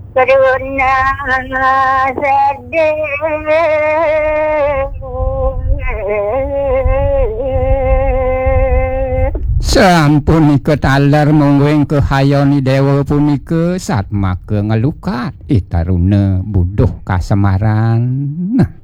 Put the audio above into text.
Karuna sadhe Sapunika taler monggo ing kahayani dewa punika satmaka ngelukat itaruna buduh kasemaran. Nah